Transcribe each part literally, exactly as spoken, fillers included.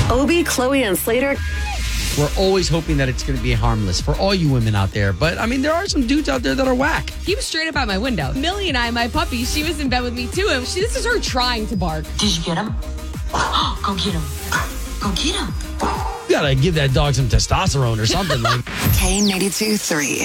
Obi, Chloe, and Slater. We're always hoping that it's going to be harmless for all you women out there. But, I mean, there are some dudes out there that are whack. He was straight up out my window. Millie and I, my puppy, she was in bed with me, too. And she, this is her trying to bark. Did you get him? Go get him. Go get him. You got to give that dog some testosterone or something. like. K ninety-two three.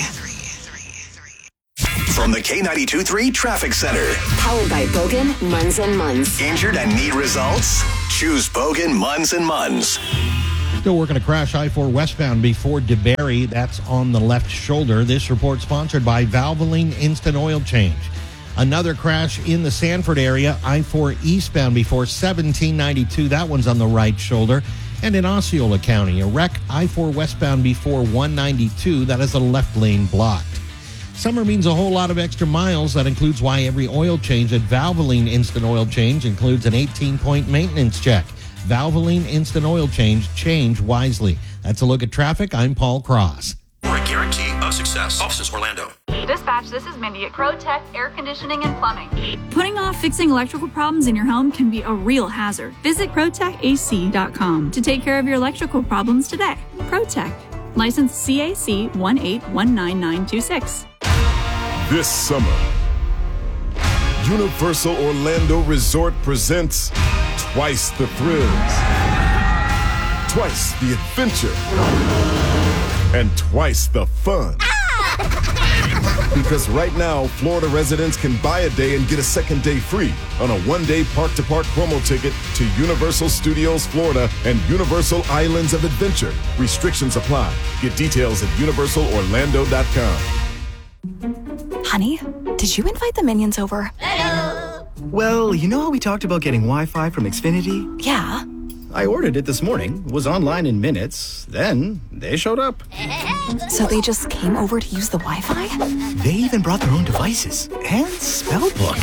From the K ninety-two three Traffic Center. Powered by Bogan, Munz and Munz. Injured and need results? Choose Bogan, Munz and Munz. Still working a crash I four westbound before DeBerry. That's on the left shoulder. This report sponsored by Valvoline Instant Oil Change. Another crash in the Sanford area, I four eastbound before seventeen ninety-two. That one's on the right shoulder. And in Osceola County, a wreck I four westbound before one ninety-two. That is the left lane blocked. Summer means a whole lot of extra miles. That includes why every oil change at Valvoline Instant Oil Change includes an eighteen-point maintenance check. Valvoline Instant Oil Change. Change wisely. That's a look at traffic. I'm Paul Cross. For a guarantee of success. Offices Orlando. Dispatch, this is Mindy at ProTech Air Conditioning and Plumbing. Putting off fixing electrical problems in your home can be a real hazard. Visit Pro Tech A C dot com to take care of your electrical problems today. ProTech. License C A C one eight one nine nine two six. This summer, Universal Orlando Resort presents twice the thrills, twice the adventure, and twice the fun. Because right now, Florida residents can buy a day and get a second day free on a one-day park-to-park promo ticket to Universal Studios Florida and Universal Islands of Adventure. Restrictions apply. Get details at universal orlando dot com. Honey, did you invite the minions over? Hello. Well, you know how we talked about getting Wi-Fi from Xfinity? Yeah. I ordered it this morning, was online in minutes, then they showed up. So they just came over to use the Wi-Fi? They even brought their own devices and spell book.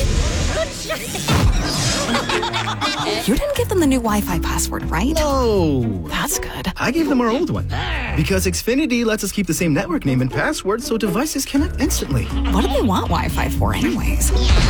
You didn't give them the new Wi-Fi password, right? No. That's good. I gave them our old one. Because Xfinity lets us keep the same network name and password so devices connect instantly. What do they want Wi-Fi for anyways?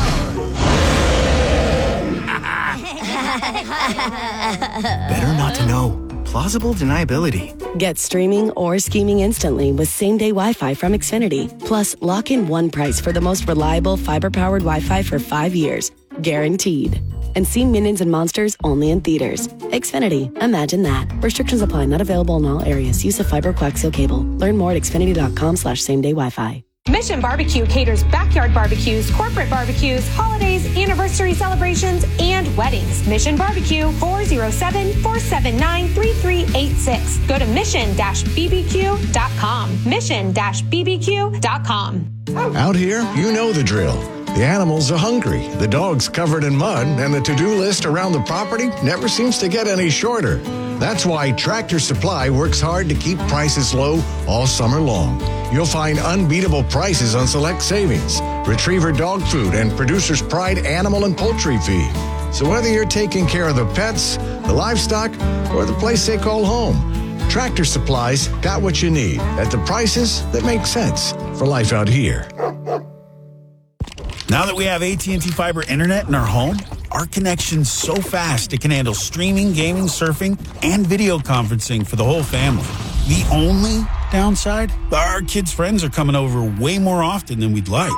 Better not to know. Plausible deniability. Get streaming or scheming instantly with same-day Wi-Fi from Xfinity. Plus, lock in one price for the most reliable fiber-powered Wi-Fi for five years. Guaranteed. And see Minions and Monsters only in theaters. Xfinity. Imagine that. Restrictions apply. Not available in all areas. Use of fiber coaxial cable. Learn more at xfinity.com slash same-day Wi-Fi. Mission Barbecue caters backyard barbecues, corporate barbecues, holidays, anniversary celebrations, and weddings. Mission Barbecue, four oh seven, four seven nine, three three eight six. Go to mission dash b b q dot com. mission dash b b q dot com. Out here, you know the drill. The animals are hungry, the dog's covered in mud, and the to-do list around the property never seems to get any shorter. That's why Tractor Supply works hard to keep prices low all summer long. You'll find unbeatable prices on select savings, Retriever dog food, and Producer's Pride animal and poultry feed. So whether you're taking care of the pets, the livestock, or the place they call home, Tractor Supply's got what you need at the prices that make sense for life out here. Now that we have A T and T Fiber Internet in our home, our connection's so fast it can handle streaming, gaming, surfing, and video conferencing for the whole family. The only downside? Our kids' friends are coming over way more often than we'd like.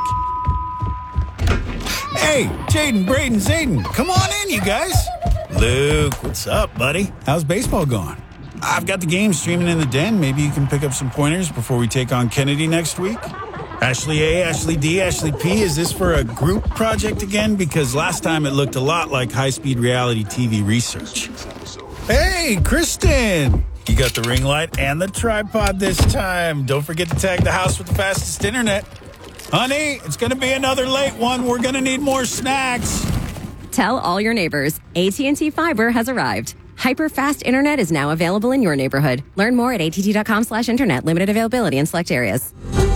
Hey, Jaden, Braden, Zayden, come on in, you guys. Luke, what's up, buddy? How's baseball going? I've got the game streaming in the den. Maybe you can pick up some pointers before we take on Kennedy next week? Ashley A, Ashley D, Ashley P, is this for a group project again? Because last time it looked a lot like high-speed reality T V research. Hey, Kristen! You got the ring light and the tripod this time. Don't forget to tag the house with the fastest internet. Honey, it's going to be another late one. We're going to need more snacks. Tell all your neighbors, A T and T Fiber has arrived. Hyper-fast internet is now available in your neighborhood. Learn more at att.com slash internet. Limited availability in select areas.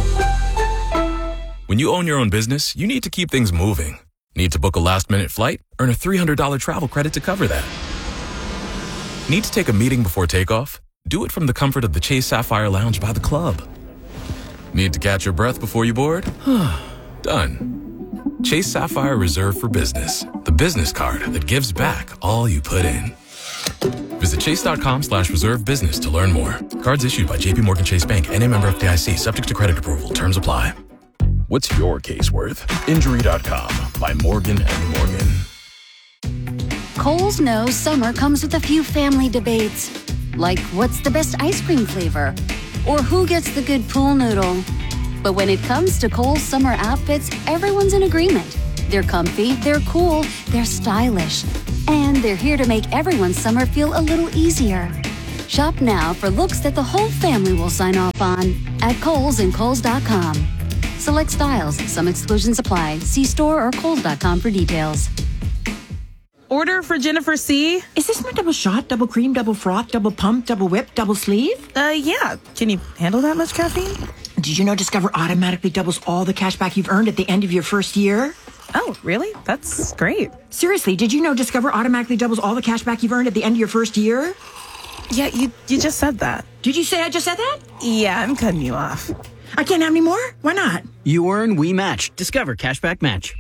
When you own your own business, you need to keep things moving. Need to book a last-minute flight? Earn a three hundred dollars travel credit to cover that. Need to take a meeting before takeoff? Do it from the comfort of the Chase Sapphire Lounge by the club. Need to catch your breath before you board? Done. Chase Sapphire Reserve for Business, the business card that gives back all you put in. Visit chase.com slash reserve business to learn more. Cards issued by J P Morgan Chase Bank and a member F D I C, subject to credit approval. Terms apply. What's your case worth? Injury dot com by Morgan and Morgan. Kohl's knows summer comes with a few family debates. Like, what's the best ice cream flavor? Or who gets the good pool noodle? But when it comes to Kohl's summer outfits, everyone's in agreement. They're comfy, they're cool, they're stylish. And they're here to make everyone's summer feel a little easier. Shop now for looks that the whole family will sign off on at Kohl's and Kohl's dot com. Select styles, some exclusions apply. See store or Kohl's dot com for details. Order for Jennifer C. Is this my double shot, double cream, double froth, double pump, double whip, double sleeve? Uh, yeah. Can you handle that much caffeine? Did you know Discover automatically doubles all the cash back you've earned at the end of your first year? Oh, really? That's great. Seriously, did you know Discover automatically doubles all the cash back you've earned at the end of your first year? Yeah, you you just said that. Did you say I just said that? Yeah, I'm cutting you off. I can't have any more? Why not? You earn, we match. Discover Cashback Match.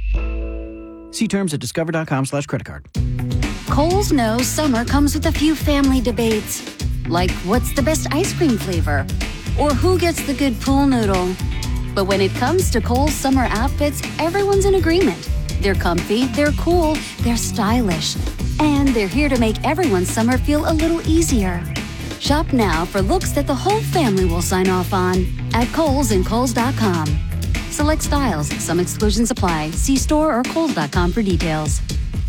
See terms at discover.com slash credit card. Kohl's knows summer comes with a few family debates. Like, what's the best ice cream flavor? Or who gets the good pool noodle? But when it comes to Kohl's summer outfits, everyone's in agreement. They're comfy, they're cool, they're stylish. And they're here to make everyone's summer feel a little easier. Shop now for looks that the whole family will sign off on at Kohl's and Kohl's dot com. Select styles, some exclusions apply. See store or Kohl's dot com for details.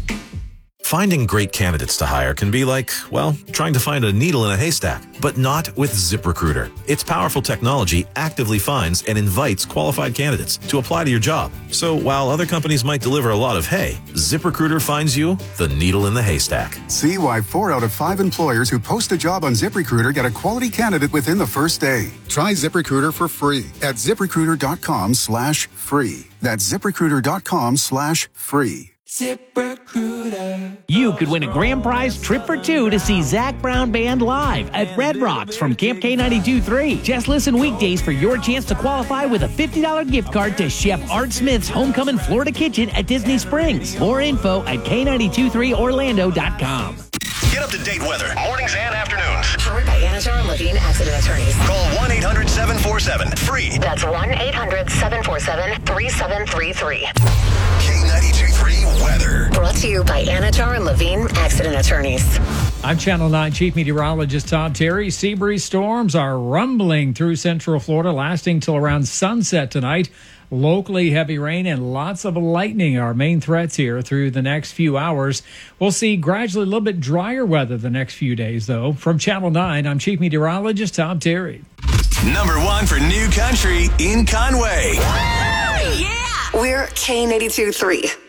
Finding great candidates to hire can be like, well, trying to find a needle in a haystack, but not with ZipRecruiter. Its powerful technology actively finds and invites qualified candidates to apply to your job. So while other companies might deliver a lot of hay, ZipRecruiter finds you the needle in the haystack. See why four out of five employers who post a job on ZipRecruiter get a quality candidate within the first day. Try ZipRecruiter for free at ZipRecruiter.com slash free. That's ZipRecruiter.com slash free. ZipRecruiter. You could win a grand prize trip for two to see Zac Brown Band live at Red Rocks from Camp K ninety-two point three. Just listen weekdays for your chance to qualify with a fifty dollars gift card to Chef Art Smith's Homecoming Florida Kitchen at Disney Springs. More info at K ninety-two point three Orlando dot com. Get up-to-date weather, mornings and afternoons. Powered by Anajar and Levine Accident Attorneys. Call one eight hundred seven four seven free. That's one eight hundred seven four seven three seven three three. K ninety-two point three weather. Brought to you by Anajar and Levine Accident Attorneys. I'm Channel nine Chief Meteorologist Tom Terry. Sea breeze storms are rumbling through central Florida, lasting till around sunset tonight. Locally heavy rain and lots of lightning are main threats here through the next few hours. We'll see gradually a little bit drier weather the next few days, though. From Channel nine, I'm Chief Meteorologist Tom Terry. Number one for new country in Conway. Yeah! We're K ninety-two point three.